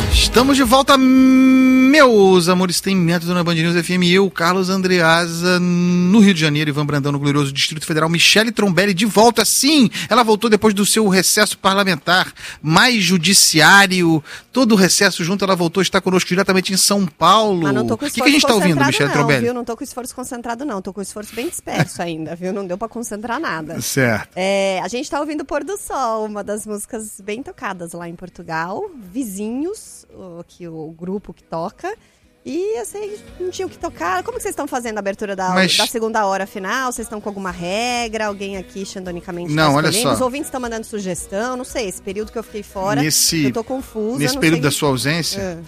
Estamos de volta, meus amores, tem método na Band News FM. Eu, Carlos Andreasa, no Rio de Janeiro, Ivan Brandão, no glorioso Distrito Federal, Michele Trombelli de volta, sim, ela voltou depois do seu recesso parlamentar, mais judiciário, todo o recesso junto, ela voltou, está conosco diretamente em São Paulo. Mas não tô com o que a gente está ouvindo, Michele Trombelli? Viu? Não tô com esforço concentrado não, tô com esforço bem disperso ainda, viu? Não deu para concentrar nada. Certo. A gente tá ouvindo Pôr do Sol, uma das músicas bem tocadas lá em Portugal, Vizinhos, o grupo que toca, e eu sei, não tinha o que tocar. Como que vocês estão fazendo a abertura da segunda hora final? Vocês estão com alguma regra? Alguém aqui xandonicamente não, olha só. Os ouvintes estão mandando sugestão, não sei, esse período que eu fiquei fora, eu tô confusa. Nesse período da sua ausência,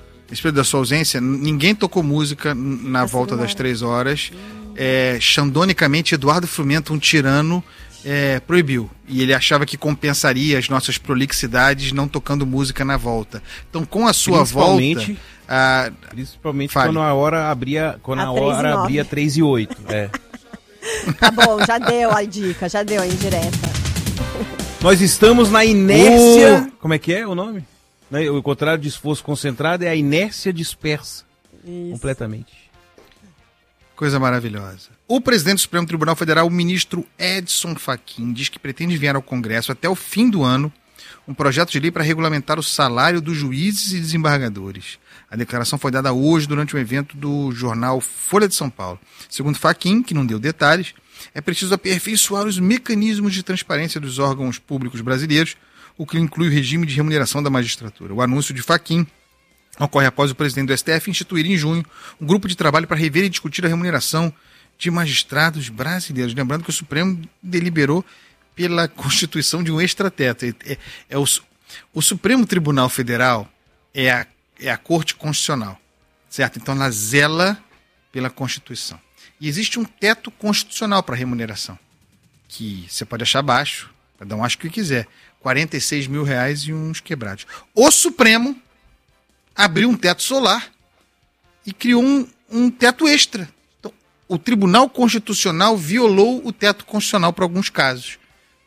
ninguém tocou música na volta das 3 horas. Xandonicamente, Eduardo Frumento, um tirano, proibiu. E ele achava que compensaria as nossas prolixidades não tocando música na volta. Então, com a sua volta... Principalmente quando a hora abria 3:08. Tá bom, já deu a dica, já deu a indireta. Nós estamos na inércia... Como é que é o nome? O contrário de esforço concentrado é a inércia dispersa. Isso. Completamente. Coisa maravilhosa. O presidente do Supremo Tribunal Federal, o ministro Edson Fachin, diz que pretende enviar ao Congresso até o fim do ano um projeto de lei para regulamentar o salário dos juízes e desembargadores. A declaração foi dada hoje durante um evento do jornal Folha de São Paulo. Segundo Fachin, que não deu detalhes, é preciso aperfeiçoar os mecanismos de transparência dos órgãos públicos brasileiros, o que inclui o regime de remuneração da magistratura. O anúncio de Fachin ocorre após o presidente do STF instituir em junho um grupo de trabalho para rever e discutir a remuneração de magistrados brasileiros. Lembrando que o Supremo deliberou pela constituição de um extrateto. O Supremo Tribunal Federal é a Corte Constitucional, certo? Então ela zela pela Constituição. E existe um teto constitucional para remuneração, que você pode achar baixo, cada um acha o que quiser, R$46 mil e uns quebrados. O Supremo abriu um teto solar e criou um teto extra. Então, o Tribunal Constitucional violou o teto constitucional para alguns casos.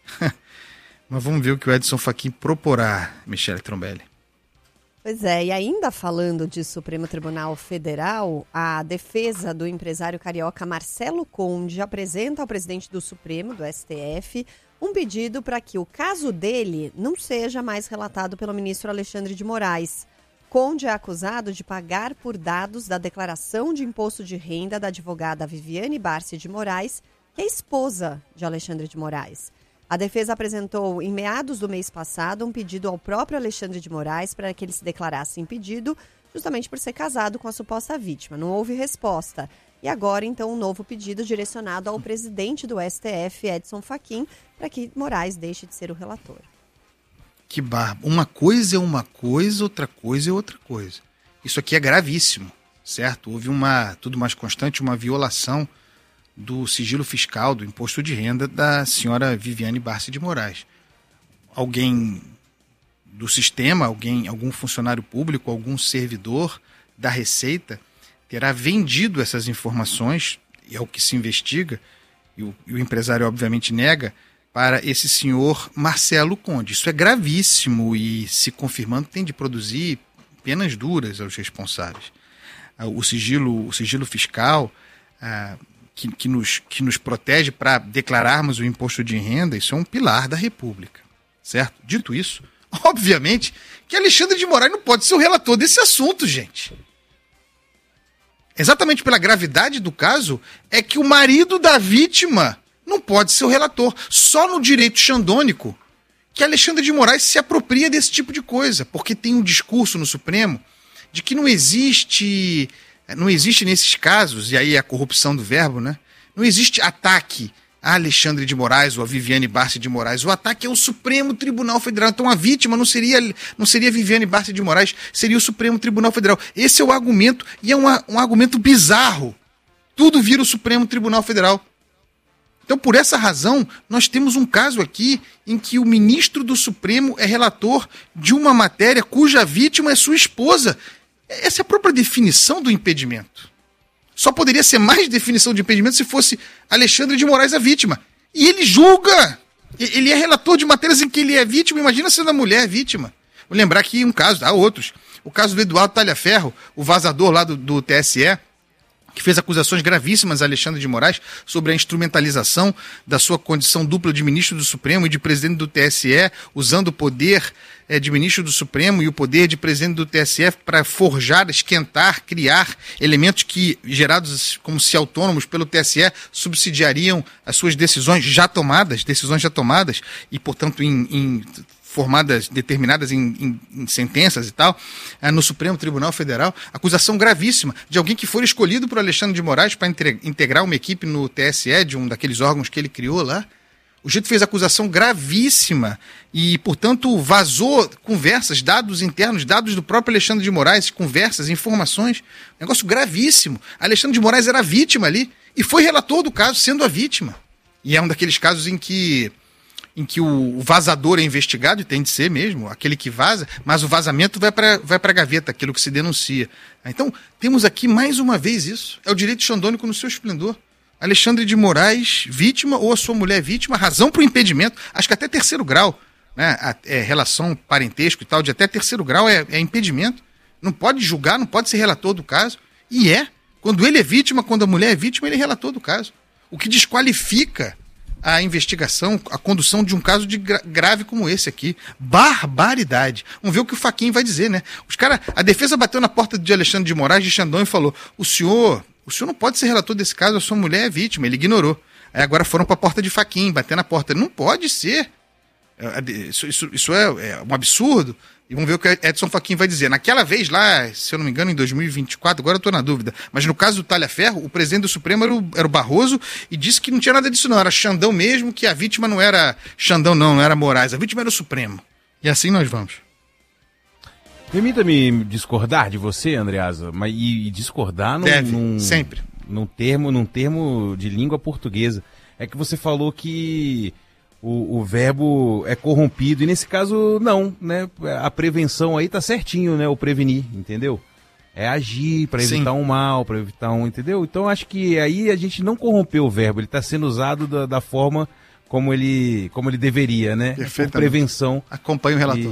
Mas vamos ver o que o Edson Fachin proporá, Michele Trombelli. Pois é, e ainda falando de Supremo Tribunal Federal, a defesa do empresário carioca Marcelo Conde apresenta ao presidente do Supremo, do STF, um pedido para que o caso dele não seja mais relatado pelo ministro Alexandre de Moraes. Conde é acusado de pagar por dados da declaração de imposto de renda da advogada Viviane Barsi de Moraes, que é esposa de Alexandre de Moraes. A defesa apresentou, em meados do mês passado, um pedido ao próprio Alexandre de Moraes para que ele se declarasse impedido, justamente por ser casado com a suposta vítima. Não houve resposta. E agora, então, um novo pedido direcionado ao presidente do STF, Edson Fachin, para que Moraes deixe de ser o relator. Que barba. Uma coisa é uma coisa, outra coisa é outra coisa. Isso aqui é gravíssimo, certo? Houve tudo mais constante, uma violação do sigilo fiscal, do imposto de renda da senhora Viviane Barsi de Moraes. Alguém do sistema, algum funcionário público, algum servidor da Receita terá vendido essas informações, e é o que se investiga, e o empresário obviamente nega, para esse senhor Marcelo Conde. Isso é gravíssimo e, se confirmando, tem de produzir penas duras aos responsáveis. O sigilo fiscal que nos protege para declararmos o imposto de renda, isso é um pilar da República, certo? Dito isso, obviamente que Alexandre de Moraes não pode ser o relator desse assunto, gente. Exatamente pela gravidade do caso, é que o marido da vítima não pode ser o relator. Só no direito xandônico que Alexandre de Moraes se apropria desse tipo de coisa, porque tem um discurso no Supremo de que não existe nesses casos, e aí é a corrupção do verbo, né? Não existe ataque a Alexandre de Moraes ou a Viviane Barsi de Moraes. O ataque é o Supremo Tribunal Federal. Então a vítima não seria Viviane Barsi de Moraes, seria o Supremo Tribunal Federal. Esse é o argumento, e é um argumento bizarro. Tudo vira o Supremo Tribunal Federal. Então, por essa razão, nós temos um caso aqui em que o ministro do Supremo é relator de uma matéria cuja vítima é sua esposa. Essa é a própria definição do impedimento. Só poderia ser mais definição de impedimento se fosse Alexandre de Moraes a vítima. E ele julga. Ele é relator de matérias em que ele é vítima. Imagina sendo a mulher vítima. Vou lembrar aqui um caso, há outros. O caso do Eduardo Talhaferro, o vazador lá do TSE, que fez acusações gravíssimas a Alexandre de Moraes sobre a instrumentalização da sua condição dupla de ministro do Supremo e de presidente do TSE, usando o poder de ministro do Supremo e o poder de presidente do TSE para forjar, esquentar, criar elementos que, gerados como se autônomos pelo TSE, subsidiariam as suas decisões já tomadas, e, portanto, formadas, determinadas em sentenças e tal, no Supremo Tribunal Federal, acusação gravíssima de alguém que foi escolhido por Alexandre de Moraes para integrar uma equipe no TSE, de um daqueles órgãos que ele criou lá. O sujeito fez acusação gravíssima e, portanto, vazou conversas, dados internos, dados do próprio Alexandre de Moraes, conversas, informações, negócio gravíssimo. Alexandre de Moraes era vítima ali e foi relator do caso, sendo a vítima. E é um daqueles casos em que o vazador é investigado, e tem de ser mesmo, aquele que vaza, mas o vazamento vai para a gaveta, aquilo que se denuncia. Então, temos aqui mais uma vez isso. É o direito xandônico no seu esplendor. Alexandre de Moraes, vítima, ou a sua mulher vítima, razão para o impedimento, acho que até terceiro grau, né? Relação, parentesco e tal, de até terceiro grau é impedimento. Não pode julgar, não pode ser relator do caso. E quando ele é vítima, quando a mulher é vítima, ele é relator do caso. O que desqualifica a investigação, a condução de um caso grave como esse aqui. Barbaridade. Vamos ver o que o Fachin vai dizer, né? A defesa bateu na porta de Alexandre de Moraes de Xandão e falou: o senhor não pode ser relator desse caso, a sua mulher é vítima. Ele ignorou. Aí agora foram para a porta de Fachin, bater na porta. Não pode ser. Isso é um absurdo. E vamos ver o que Edson Fachin vai dizer. Naquela vez lá, se eu não me engano, em 2024, agora eu estou na dúvida, mas no caso do Talhaferro, o presidente do Supremo era o Barroso e disse que não tinha nada disso não, era Xandão mesmo, que a vítima não era Xandão não era Moraes, a vítima era o Supremo. E assim nós vamos. Permita-me discordar de você, Andreasa, mas e discordar sempre. Num termo de língua portuguesa. É que você falou que o verbo é corrompido, e nesse caso não, né? A prevenção aí tá certinho, né? O prevenir, entendeu? É agir para evitar um mal, para evitar entendeu? Então acho que aí a gente não corrompeu o verbo, ele está sendo usado da forma como ele deveria, né? Por prevenção. Acompanhe o relator.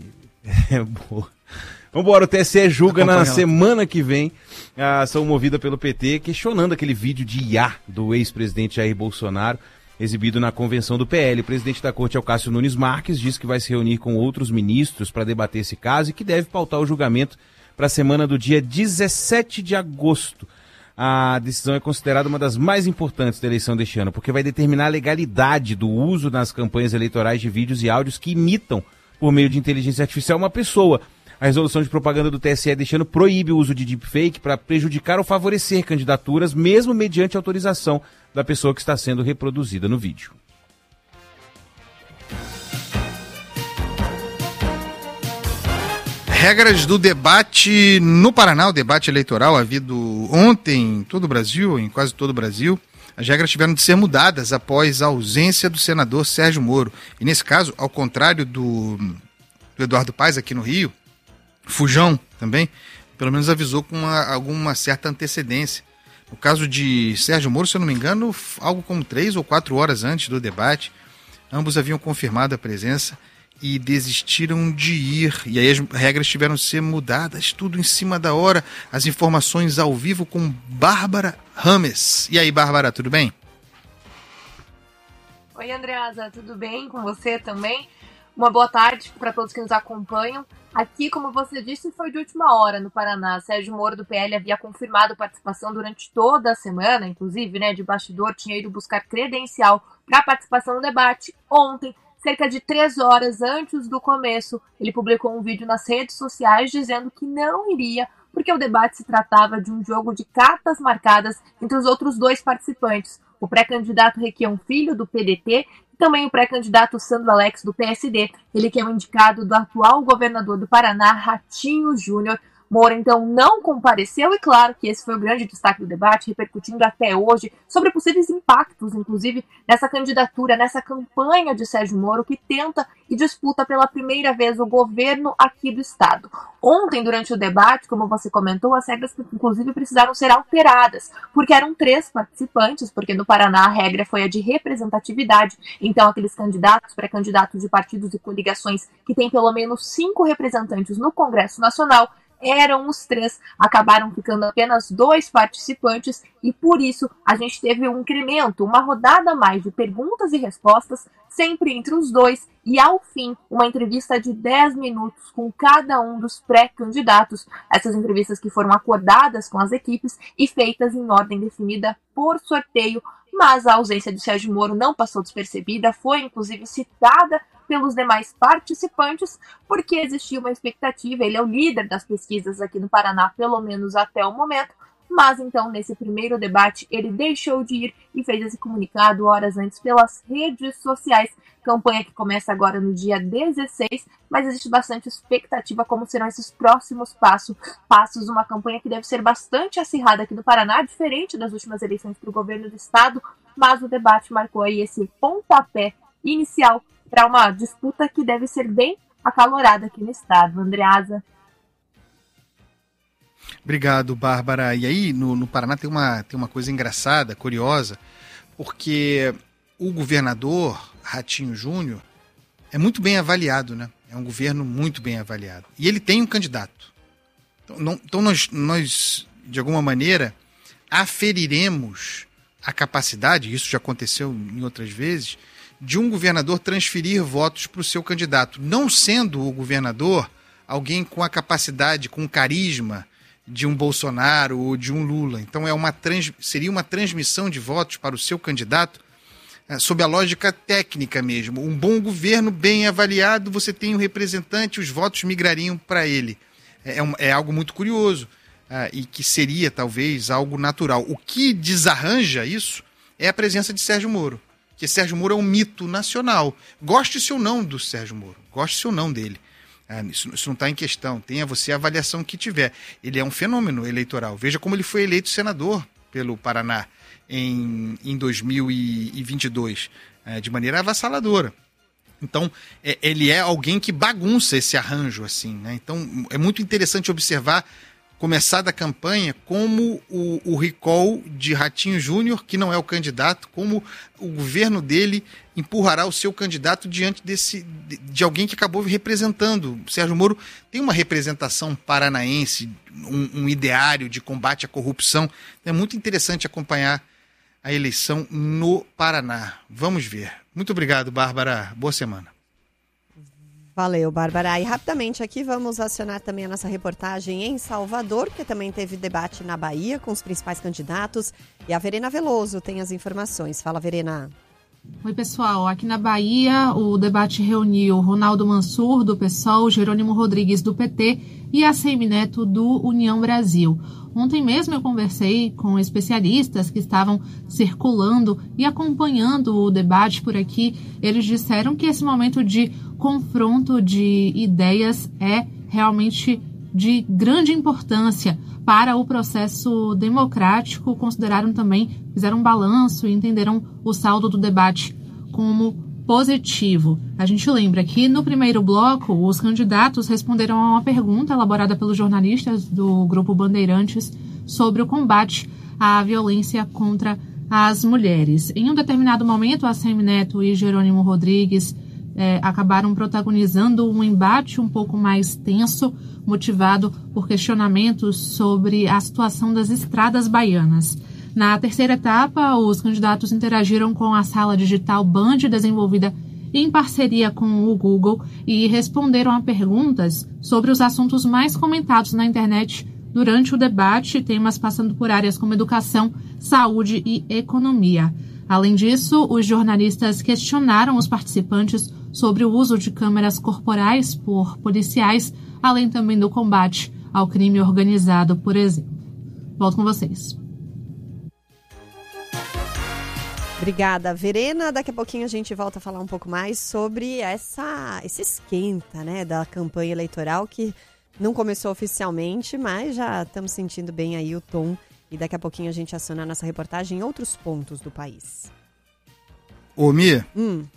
Boa. Vambora, o TSE julga na semana que vem a ação movida pelo PT, questionando aquele vídeo de IA do ex-presidente Jair Bolsonaro, exibido na convenção do PL. O presidente da corte, Cássio Nunes Marques, diz que vai se reunir com outros ministros para debater esse caso e que deve pautar o julgamento para a semana do dia 17 de agosto. A decisão é considerada uma das mais importantes da eleição deste ano, porque vai determinar a legalidade do uso nas campanhas eleitorais de vídeos e áudios que imitam, por meio de inteligência artificial, uma pessoa. A resolução de propaganda do TSE deixando proíbe o uso de deepfake para prejudicar ou favorecer candidaturas, mesmo mediante autorização da pessoa que está sendo reproduzida no vídeo. Regras do debate no Paraná, o debate eleitoral havido ontem em todo o Brasil, em quase todo o Brasil. As regras tiveram de ser mudadas após a ausência do senador Sérgio Moro. E nesse caso, ao contrário do Eduardo Paes aqui no Rio, Fujão também, pelo menos avisou com alguma certa antecedência. No caso de Sérgio Moro, se eu não me engano, algo como 3 ou 4 horas antes do debate, ambos haviam confirmado a presença e desistiram de ir. E aí as regras tiveram de ser mudadas, tudo em cima da hora. As informações ao vivo com Bárbara Rames. E aí, Bárbara, tudo bem? Oi, Andreasa, tudo bem com você também? Uma boa tarde para todos que nos acompanham. Aqui, como você disse, foi de última hora no Paraná. Sérgio Moro, do PL, havia confirmado participação durante toda a semana, inclusive, né, de bastidor, tinha ido buscar credencial para participação no debate. Ontem, cerca de 3 horas antes do começo, ele publicou um vídeo nas redes sociais dizendo que não iria, porque o debate se tratava de um jogo de cartas marcadas entre os outros 2 participantes, o pré-candidato Requião Filho, do PDT, e também o pré-candidato Sandro Alex, do PSD, ele que é o indicado do atual governador do Paraná, Ratinho Júnior. Moro, então, não compareceu e, claro, que esse foi o grande destaque do debate, repercutindo até hoje sobre possíveis impactos, inclusive, nessa candidatura, nessa campanha de Sérgio Moro, que tenta e disputa pela primeira vez o governo aqui do estado. Ontem, durante o debate, como você comentou, as regras, inclusive, precisaram ser alteradas, porque eram 3 participantes, porque no Paraná a regra foi a de representatividade, então aqueles candidatos, pré-candidatos de partidos e coligações que têm pelo menos 5 representantes no Congresso Nacional, eram os 3, acabaram ficando apenas 2 participantes e por isso a gente teve um incremento, uma rodada a mais de perguntas e respostas, sempre entre os 2 e ao fim uma entrevista de 10 minutos com cada um dos pré-candidatos, essas entrevistas que foram acordadas com as equipes e feitas em ordem definida por sorteio, mas a ausência de Sérgio Moro não passou despercebida, foi inclusive citada pelos demais participantes, porque existia uma expectativa, ele é o líder das pesquisas aqui no Paraná, pelo menos até o momento, mas então nesse primeiro debate ele deixou de ir e fez esse comunicado horas antes pelas redes sociais, campanha que começa agora no dia 16, mas existe bastante expectativa como serão esses próximos passos, uma campanha que deve ser bastante acirrada aqui no Paraná, diferente das últimas eleições para o governo do estado, mas o debate marcou aí esse pontapé inicial para uma disputa que deve ser bem acalorada aqui no estado. Andreasa. Obrigado, Bárbara. E aí, no Paraná tem uma coisa engraçada, curiosa, porque o governador Ratinho Júnior é muito bem avaliado, né? É um governo muito bem avaliado. E ele tem um candidato. Então nós, de alguma maneira, aferiremos a capacidade, isso já aconteceu em outras vezes, de um governador transferir votos para o seu candidato, não sendo o governador alguém com a capacidade, com o carisma de um Bolsonaro ou de um Lula. Então seria uma transmissão de votos para o seu candidato sob a lógica técnica mesmo. Um bom governo bem avaliado, você tem um representante, os votos migrariam para ele. É algo muito curioso e que seria talvez algo natural. O que desarranja isso é a presença de Sérgio Moro. Porque Sérgio Moro é um mito nacional. Goste-se ou não do Sérgio Moro, goste-se ou não dele. Isso não está em questão, tenha você a avaliação que tiver. Ele é um fenômeno eleitoral. Veja como ele foi eleito senador pelo Paraná em 2022, de maneira avassaladora. Então, ele é alguém que bagunça esse arranjo, assim, né? Então, é muito interessante observar, começar da campanha, como o recall de Ratinho Júnior, que não é o candidato, como o governo dele empurrará o seu candidato diante de alguém que acabou representando. Sérgio Moro tem uma representação paranaense, um ideário de combate à corrupção. É muito interessante acompanhar a eleição no Paraná. Vamos ver. Muito obrigado, Bárbara. Boa semana. Valeu, Bárbara. E rapidamente aqui vamos acionar também a nossa reportagem em Salvador, porque também teve debate na Bahia com os principais candidatos. E a Verena Veloso tem as informações. Fala, Verena. Oi, pessoal. Aqui na Bahia, o debate reuniu Ronaldo Mansur, do PSOL, Jerônimo Rodrigues, do PT, e ACM Neto, do União Brasil. Ontem mesmo eu conversei com especialistas que estavam circulando e acompanhando o debate por aqui. Eles disseram que esse momento de confronto de ideias é realmente de grande importância para o processo democrático. Consideraram também, fizeram um balanço e entenderam o saldo do debate como positivo. A gente lembra que no primeiro bloco os candidatos responderam a uma pergunta elaborada pelos jornalistas do Grupo Bandeirantes sobre o combate à violência contra as mulheres. Em um determinado momento, ACM Neto e Jerônimo Rodrigues acabaram protagonizando um embate um pouco mais tenso, motivado por questionamentos sobre a situação das estradas baianas. Na terceira etapa, os candidatos interagiram com a sala digital Band, desenvolvida em parceria com o Google, e responderam a perguntas sobre os assuntos mais comentados na internet durante o debate, temas passando por áreas como educação, saúde e economia. Além disso, os jornalistas questionaram os participantes sobre o uso de câmeras corporais por policiais, além também do combate ao crime organizado, por exemplo. Volto com vocês. Obrigada, Verena. Daqui a pouquinho a gente volta a falar um pouco mais sobre esse esquenta, né, da campanha eleitoral que Não começou oficialmente, mas já estamos sentindo bem aí o tom. E daqui a pouquinho a gente aciona a nossa reportagem em outros pontos do país. Ô, Mia,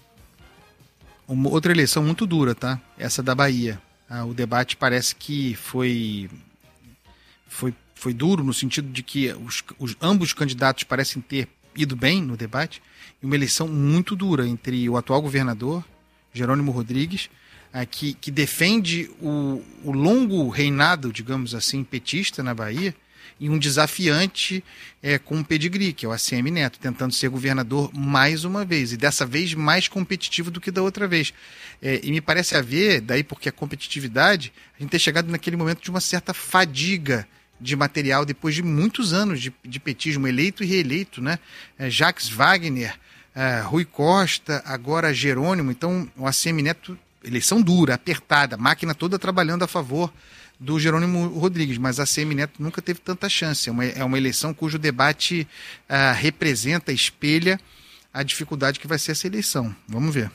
outra eleição muito dura, tá? Essa da Bahia. O debate parece que foi duro no sentido de que ambos os candidatos parecem ter ido bem no debate. E uma eleição muito dura entre o atual governador, Jerônimo Rodrigues, que defende o longo reinado, digamos assim, petista na Bahia, e um desafiante com um pedigree, que é o ACM Neto, tentando ser governador mais uma vez, e dessa vez mais competitivo do que da outra vez. E me parece haver, daí porque a competitividade, a gente ter chegado naquele momento de uma certa fadiga de material depois de muitos anos de petismo eleito e reeleito, né? Jacques Wagner, Rui Costa, agora Jerônimo. Então, o ACM Neto, eleição dura, apertada, a máquina toda trabalhando a favor do Jerônimo Rodrigues, mas a ACM Neto nunca teve tanta chance. É uma eleição cujo debate representa, espelha a dificuldade que vai ser essa eleição. Vamos ver.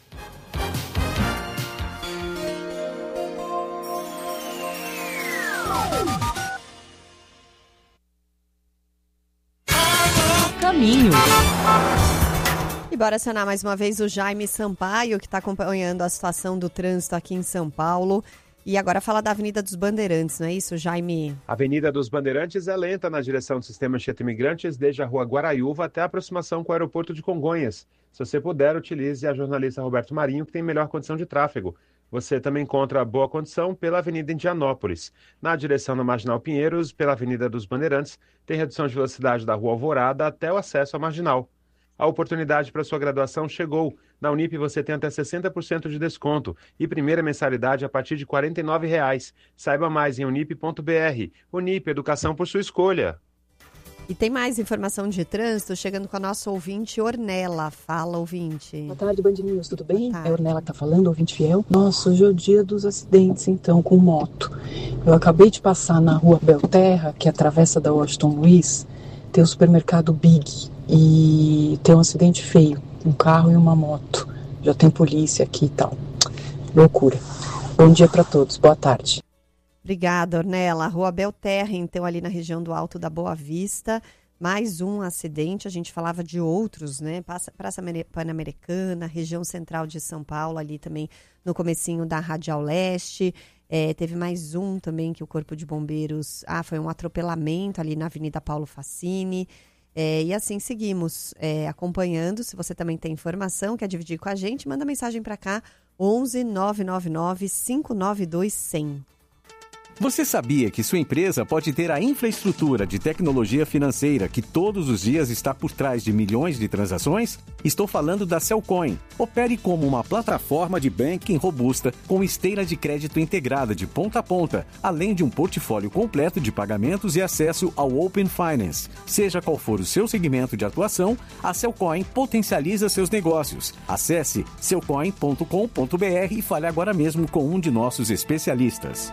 Caminho. E bora acionar mais uma vez o Jaime Sampaio, que está acompanhando a situação do trânsito aqui em São Paulo. E agora fala da Avenida dos Bandeirantes, não é isso, Jaime? A Avenida dos Bandeirantes é lenta na direção do sistema Anchieta Imigrantes, desde a Rua Guaraiúva até a aproximação com o aeroporto de Congonhas. Se você puder, utilize a jornalista Roberto Marinho, que tem melhor condição de tráfego. Você também encontra boa condição pela Avenida Indianópolis. Na direção da Marginal Pinheiros, pela Avenida dos Bandeirantes, tem redução de velocidade da Rua Alvorada até o acesso à Marginal. A oportunidade para sua graduação chegou. Na Unip você tem até 60% de desconto e primeira mensalidade a partir de R$ 49,00. Saiba mais em unip.br. Unip, educação por sua escolha. E tem mais informação de trânsito chegando com a nossa ouvinte Ornella. Fala, ouvinte. Boa tarde, Band News, tudo bem? É a Ornella que tá falando, ouvinte fiel. Nossa, hoje é o dia dos acidentes, então, com moto. Eu acabei de passar na Rua Belterra, que é a travessa da Washington Luiz, tem o supermercado Big e tem um acidente feio, um carro e uma moto. Já tem polícia aqui e tal. Loucura. Bom dia para todos, boa tarde. Obrigada, Ornella. Rua Belterra, então, ali na região do Alto da Boa Vista. Mais um acidente, a gente falava de outros, né? Praça Pan-Americana, região central de São Paulo, ali também no comecinho da Radial Leste. Teve mais um também que o Corpo de Bombeiros... foi um atropelamento ali na Avenida Paulo Facchini. E assim seguimos acompanhando. Se você também tem informação, quer dividir com a gente, manda mensagem para cá, 11 999 592 100. Você sabia que sua empresa pode ter a infraestrutura de tecnologia financeira que todos os dias está por trás de milhões de transações? Estou falando da Cellcoin. Opere como uma plataforma de banking robusta com esteira de crédito integrada de ponta a ponta, além de um portfólio completo de pagamentos e acesso ao Open Finance. Seja qual for o seu segmento de atuação, a Cellcoin potencializa seus negócios. Acesse cellcoin.com.br e fale agora mesmo com um de nossos especialistas.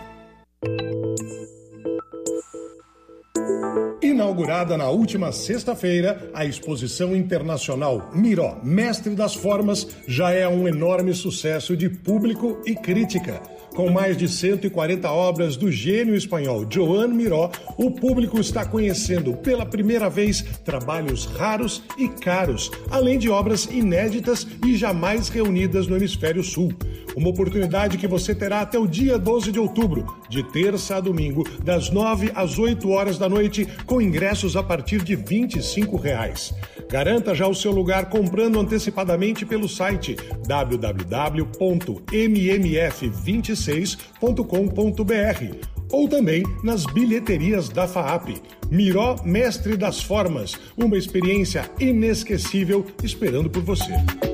Inaugurada na última sexta-feira, a exposição internacional Miró, Mestre das Formas, já é um enorme sucesso de público e crítica. Com mais de 140 obras do gênio espanhol Joan Miró, o público está conhecendo pela primeira vez trabalhos raros e caros, além de obras inéditas e jamais reunidas no Hemisfério Sul. Uma oportunidade que você terá até o dia 12 de outubro, de terça a domingo, das 9 às 8 horas da noite, com ingressos a partir de R$ 25,00. Garanta já o seu lugar comprando antecipadamente pelo site www.mmf26.com.br ou também nas bilheterias da FAAP. Miró, Mestre das Formas, uma experiência inesquecível esperando por você.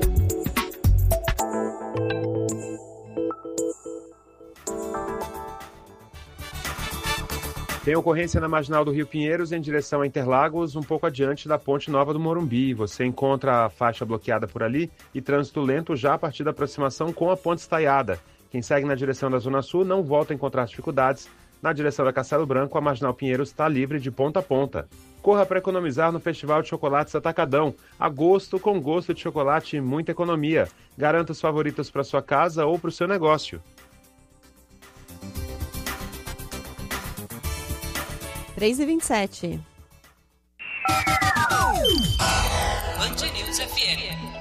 Tem ocorrência na Marginal do Rio Pinheiros em direção a Interlagos, um pouco adiante da Ponte Nova do Morumbi. Você encontra a faixa bloqueada por ali e trânsito lento já a partir da aproximação com a Ponte Estaiada. Quem segue na direção da Zona Sul não volta a encontrar dificuldades. Na direção da Castelo Branco, a Marginal Pinheiros está livre de ponta a ponta. Corra para economizar no Festival de Chocolates Atacadão. Agosto com gosto de chocolate e muita economia. Garanta os favoritos para sua casa ou para o seu negócio. 3h27. Band News FM.